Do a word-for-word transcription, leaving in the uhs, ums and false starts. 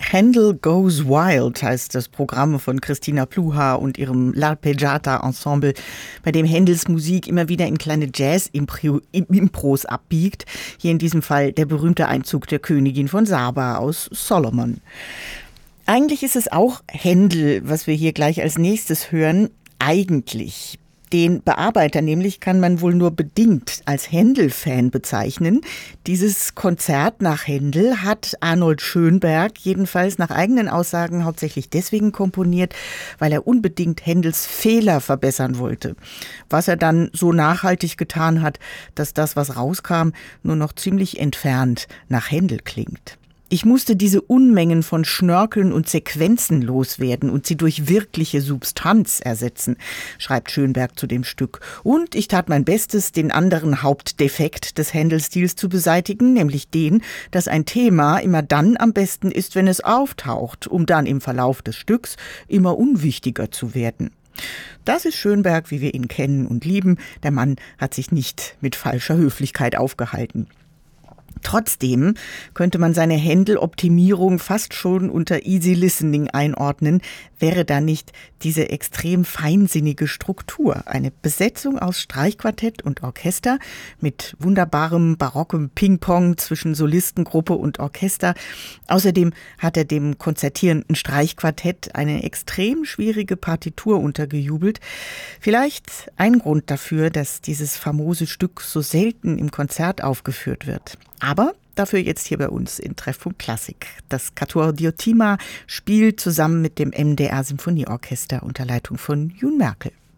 Händel Goes Wild heißt das Programm von Christina Pluhar und ihrem L'Arpeggiata Ensemble, bei dem Händels Musik immer wieder in kleine Jazz-Impros abbiegt. Hier in diesem Fall der berühmte Einzug der Königin von Saba aus Solomon. Eigentlich ist es auch Händel, was wir hier gleich als nächstes hören. Eigentlich. Den Bearbeiter nämlich kann man wohl nur bedingt als Händel-Fan bezeichnen. Dieses Konzert nach Händel hat Arnold Schönberg jedenfalls nach eigenen Aussagen hauptsächlich deswegen komponiert, weil er unbedingt Händels Fehler verbessern wollte. Was er dann so nachhaltig getan hat, dass das, was rauskam, nur noch ziemlich entfernt nach Händel klingt. Ich musste diese Unmengen von Schnörkeln und Sequenzen loswerden und sie durch wirkliche Substanz ersetzen, schreibt Schönberg zu dem Stück. Und ich tat mein Bestes, den anderen Hauptdefekt des Händel-Stils zu beseitigen, nämlich den, dass ein Thema immer dann am besten ist, wenn es auftaucht, um dann im Verlauf des Stücks immer unwichtiger zu werden. Das ist Schönberg, wie wir ihn kennen und lieben. Der Mann hat sich nicht mit falscher Höflichkeit aufgehalten. Trotzdem könnte man seine Händel-Optimierung fast schon unter Easy Listening einordnen, wäre da nicht diese extrem feinsinnige Struktur. Eine Besetzung aus Streichquartett und Orchester mit wunderbarem barockem Ping-Pong zwischen Solistengruppe und Orchester. Außerdem hat er dem konzertierenden Streichquartett eine extrem schwierige Partitur untergejubelt. Vielleicht ein Grund dafür, dass dieses famose Stück so selten im Konzert aufgeführt wird. Aber dafür jetzt hier bei uns in Treffpunkt Klassik. Das Quatuor Diotima spielt zusammen mit dem M D R Symphonieorchester unter Leitung von Jun Merkel.